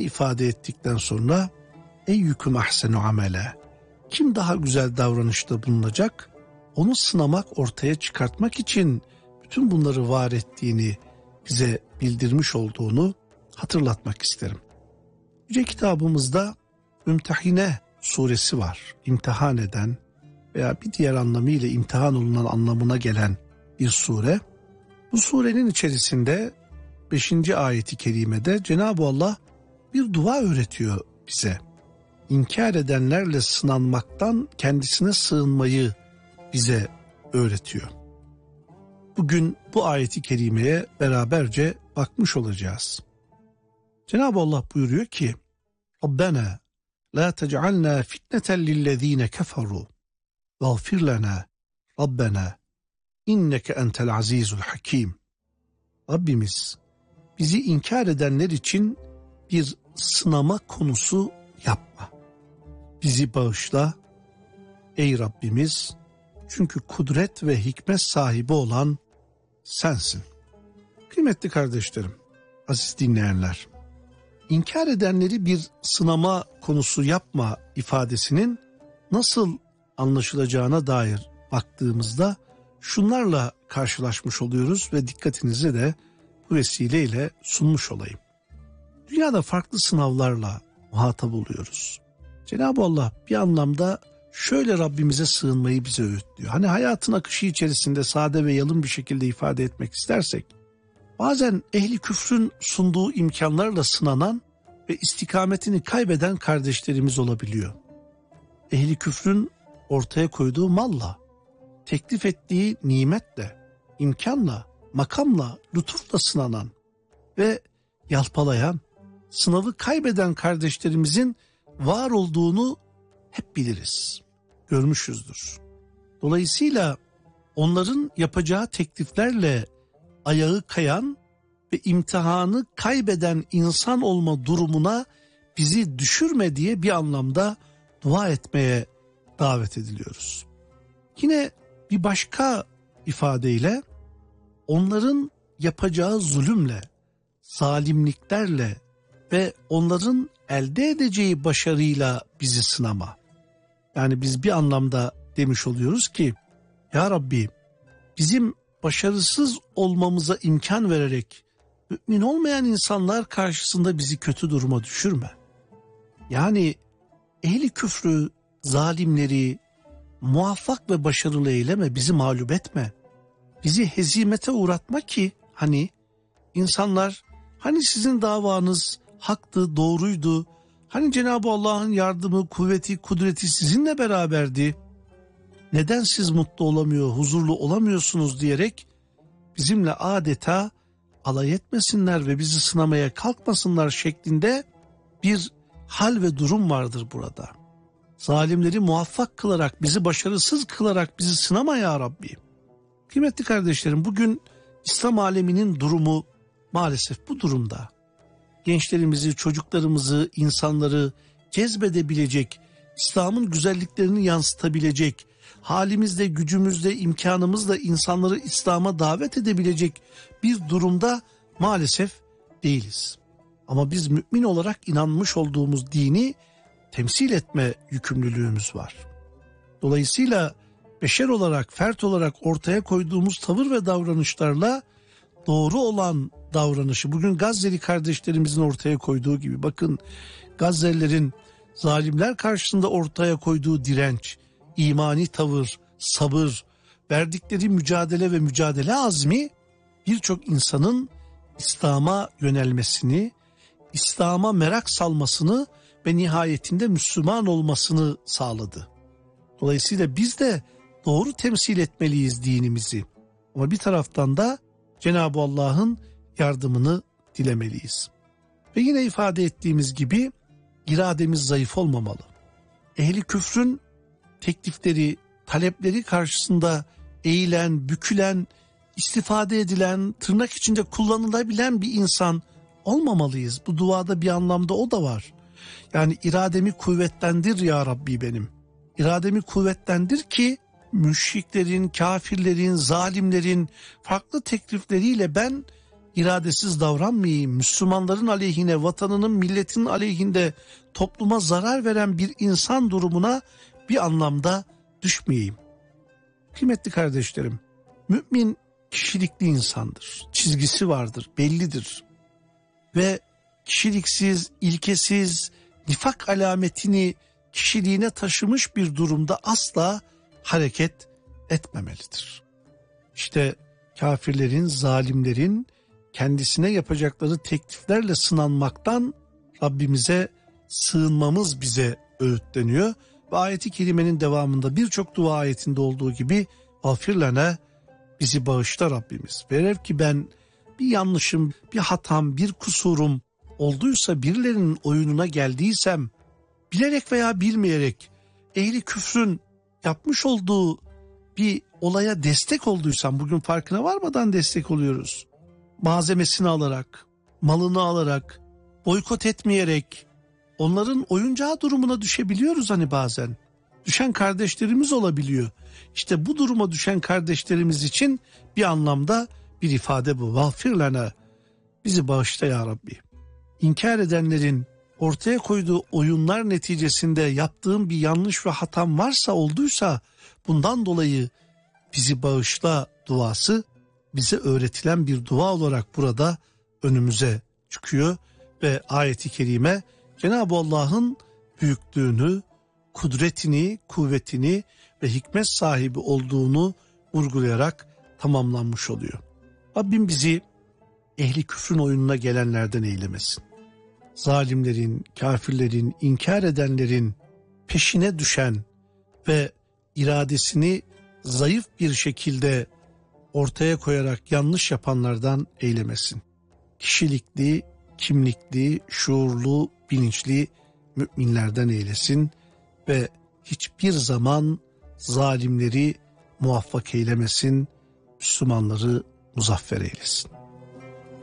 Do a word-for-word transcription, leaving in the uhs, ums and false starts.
ifade ettikten sonra eyyüküm ahsenu amele, kim daha güzel davranışta bulunacak, onu sınamak, ortaya çıkartmak için bütün bunları var ettiğini, bize bildirmiş olduğunu hatırlatmak isterim. Yüce kitabımızda Mümtehine suresi var. İmtihan eden veya bir diğer anlamıyla imtihan olunan anlamına gelen bir sure. Bu surenin içerisinde beşinci ayeti kerimede Cenab-ı Allah bir dua öğretiyor bize. İnkar edenlerle sınanmaktan kendisine sığınmayı bize öğretiyor. Bugün bu ayeti kerimeye beraberce bakmış olacağız. Cenab-ı Allah buyuruyor ki Rabbena la tec'alna fitneten lillezine keferu veğfir lena Rabbena inneke entel azizul hakim. Rabbimiz bizi inkar edenler için bir sınama konusu yapma. Bizi bağışla ey Rabbimiz, çünkü kudret ve hikmet sahibi olan sensin. Kıymetli kardeşlerim, aziz dinleyenler, İnkar edenleri bir sınama konusu yapma ifadesinin nasıl anlaşılacağına dair baktığımızda şunlarla karşılaşmış oluyoruz ve dikkatinizi de bu vesileyle sunmuş olayım. Dünyada farklı sınavlarla muhatap oluyoruz. Cenab-ı Allah bir anlamda şöyle Rabbimize sığınmayı bize öğütlüyor. Hani hayatın akışı içerisinde sade ve yalın bir şekilde ifade etmek istersek, bazen ehli küfrün sunduğu imkanlarla sınanan ve istikametini kaybeden kardeşlerimiz olabiliyor. Ehli küfrün ortaya koyduğu malla, teklif ettiği nimetle, imkanla, makamla, lütufla sınanan ve yalpalayan, sınavı kaybeden kardeşlerimizin var olduğunu hep biliriz, görmüşüzdür. Dolayısıyla onların yapacağı tekliflerle ayağı kayan ve imtihanı kaybeden insan olma durumuna bizi düşürme diye bir anlamda dua etmeye davet ediliyoruz. Yine bir başka ifadeyle onların yapacağı zulümle, zalimliklerle ve onların elde edeceği başarıyla bizi sınama. Yani biz bir anlamda demiş oluyoruz ki, Ya Rabbi bizim başarısız olmamıza imkan vererek mümin olmayan insanlar karşısında bizi kötü duruma düşürme. Yani ehli küfrü, zalimleri muvaffak ve başarılı eyleme, bizi mağlup etme. Bizi hezimete uğratma ki hani insanlar, hani sizin davanız haktı, doğruydu, hani Cenab-ı Allah'ın yardımı, kuvveti, kudreti sizinle beraberdi, neden siz mutlu olamıyor, huzurlu olamıyorsunuz diyerek bizimle adeta alay etmesinler ve bizi sınamaya kalkmasınlar şeklinde bir hal ve durum vardır burada. Zalimleri muvaffak kılarak, bizi başarısız kılarak bizi sınama ya Rabbi. Kıymetli kardeşlerim, bugün İslam aleminin durumu maalesef bu durumda. Gençlerimizi, çocuklarımızı, insanları cezbedebilecek, İslam'ın güzelliklerini yansıtabilecek, halimizle, gücümüzle, imkanımızla insanları İslam'a davet edebilecek bir durumda maalesef değiliz. Ama biz mümin olarak inanmış olduğumuz dini temsil etme yükümlülüğümüz var. Dolayısıyla beşer olarak, fert olarak ortaya koyduğumuz tavır ve davranışlarla doğru olan davranışı, bugün Gazze'li kardeşlerimizin ortaya koyduğu gibi, bakın Gazze'lilerin zalimler karşısında ortaya koyduğu direnç, imani tavır, sabır, verdikleri mücadele ve mücadele azmi birçok insanın İslam'a yönelmesini, İslam'a merak salmasını ve nihayetinde Müslüman olmasını sağladı. Dolayısıyla biz de doğru temsil etmeliyiz dinimizi. Ama bir taraftan da Cenab-ı Allah'ın yardımını dilemeliyiz. Ve yine ifade ettiğimiz gibi irademiz zayıf olmamalı. Ehli küfrün teklifleri, talepleri karşısında eğilen, bükülen, istifade edilen, tırnak içinde kullanılabilen bir insan olmamalıyız. Bu duada bir anlamda o da var. Yani irademi kuvvetlendir ya Rabbi benim. İrademi kuvvetlendir ki müşriklerin, kafirlerin, zalimlerin farklı teklifleriyle ben iradesiz davranmayayım, Müslümanların aleyhine, vatanının, milletinin aleyhinde topluma zarar veren bir insan durumuna bir anlamda düşmeyeyim. Kıymetli kardeşlerim, mümin kişilikli insandır, çizgisi vardır, bellidir ve kişiliksiz, ilkesiz, nifak alametini kişiliğine taşımış bir durumda asla hareket etmemelidir. İşte kafirlerin, zalimlerin kendisine yapacakları tekliflerle sınanmaktan Rabbimize sığınmamız bize öğütleniyor. Ve ayeti kerimenin devamında birçok dua ayetinde olduğu gibi "Gafir lana", bizi bağışla Rabbimiz. Velev ki ben bir yanlışım, bir hatam, bir kusurum olduysa, birilerinin oyununa geldiysem, bilerek veya bilmeyerek ehli küfrün yapmış olduğu bir olaya destek olduysam, bugün farkına varmadan destek oluyoruz. Malzemesini alarak, malını alarak, boykot etmeyerek onların oyuncağı durumuna düşebiliyoruz hani bazen. Düşen kardeşlerimiz olabiliyor. İşte bu duruma düşen kardeşlerimiz için bir anlamda bir ifade bu. "Vağfir lana", bizi bağışla ya Rabbi. İnkar edenlerin ortaya koyduğu oyunlar neticesinde yaptığım bir yanlış ve hatam varsa, olduysa, bundan dolayı bizi bağışla duası bize öğretilen bir dua olarak burada önümüze çıkıyor ve ayet-i kerime Cenab-ı Allah'ın büyüklüğünü, kudretini, kuvvetini ve hikmet sahibi olduğunu vurgulayarak tamamlanmış oluyor. Rabbim bizi ehli küfrün oyununa gelenlerden eylemesin. Zalimlerin, kafirlerin, inkar edenlerin peşine düşen ve iradesini zayıf bir şekilde ortaya koyarak yanlış yapanlardan eylemesin. Kişilikli, kimlikli, şuurlu, bilinçli müminlerden eylesin ve hiçbir zaman zalimleri muvaffak eylemesin, Müslümanları muzaffer eylesin.